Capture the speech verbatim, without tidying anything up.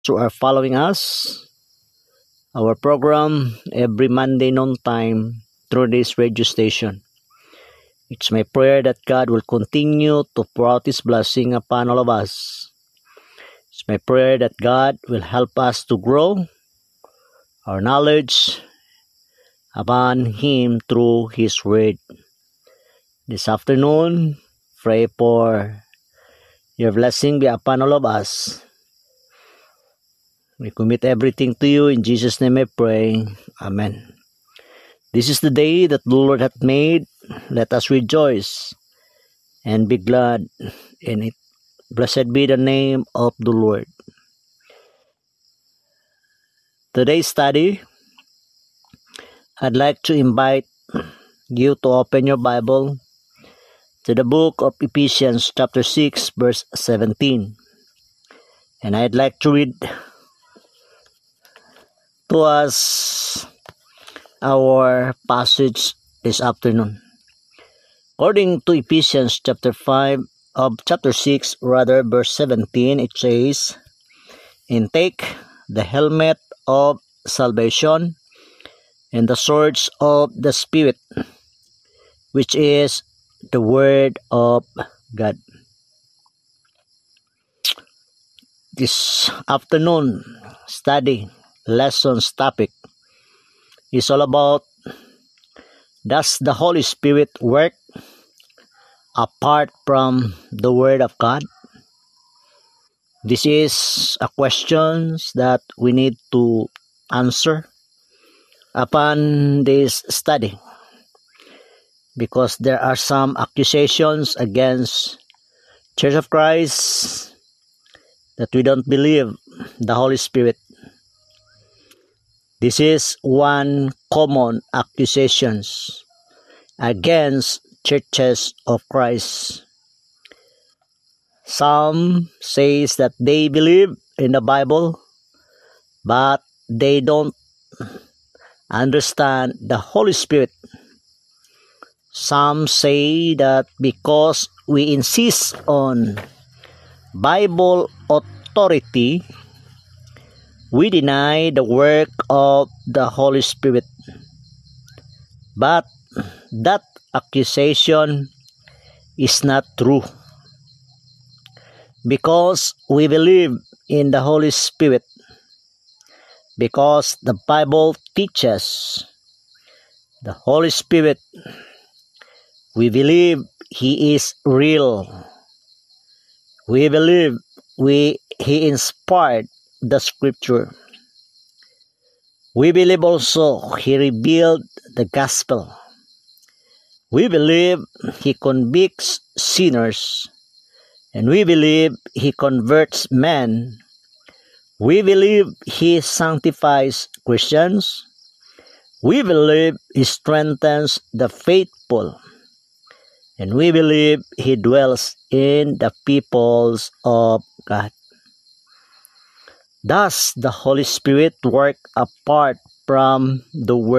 who are following us, our program every Monday noon time through this radio station. It's my prayer that God will continue to pour out His blessing upon all of us. It's my prayer that God will help us to grow our knowledge upon Him through His Word. This afternoon, pray for your blessing be upon all of us. We commit everything to you. In Jesus' name I pray. Amen. This is the day that the Lord hath made. Let us rejoice and be glad in it. Blessed be the name of the Lord. Today's study, I'd like to invite you to open your Bible to the book of Ephesians chapter six verse seventeen. And I'd like to read to us our passage this afternoon. According to Ephesians chapter five of chapter six, rather verse seventeen, it says, "And take the helmet of salvation and the swords of the Spirit, which is the word of God." This afternoon study lessons topic is all about, does the Holy Spirit work apart from the Word of God? This is a question that we need to answer upon this study, because there are some accusations against Church of Christ that we don't believe the Holy Spirit. This is one common accusations against churches of Christ. Some says that they believe in the Bible, but they don't understand the Holy Spirit. Some say that because we insist on Bible authority, we deny the work of the Holy Spirit. But that accusation is not true, because we believe in the Holy Spirit, because the Bible teaches the Holy Spirit. We believe He is real. We believe we He inspired the Scripture. We believe also He revealed the gospel. We believe He convicts sinners, and we believe He converts men. We believe He sanctifies Christians. We believe He strengthens the faithful. And we believe He dwells in the peoples of God. Does the Holy Spirit work apart from the Word